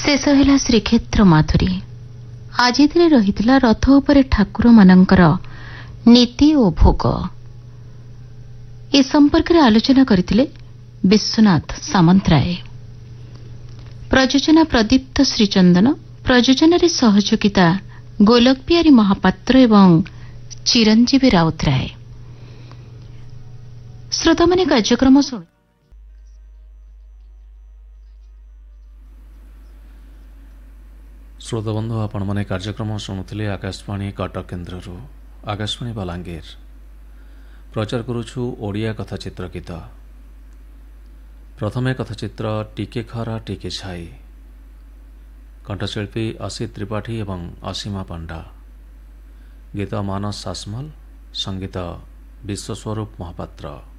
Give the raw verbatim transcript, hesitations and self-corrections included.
शेष है श्रीक्षेत्र माधुरी। आज रही रथ उपरे ठाकुर मानकर नीति और भोग ए संपर्क में आलोचना करथिले विश्वनाथ सामंतराय। प्रयोजना प्रदीप्त श्रीचंदन, प्रयोजन सहयोगिता गोलक बिहारी महापात्र एवं चिरंजीवी राउतराय। श्रोता माने कार्यक्रम सुन श्रोता बंधु आपण मैंने कार्यक्रम शुणुले आकाशवाणी कटक केन्द्र आकाशवाणी बलांगीर प्रचार करुछु ओडिया कथाचित्र गीत। प्रथमे कथाचित्र टिके खरा टिके छाई, कंठशिल्पी असित त्रिपाठी एवं असीमा पंडा, गीत मानस सासमल, संगीत विश्वस्वरूप महापात्र।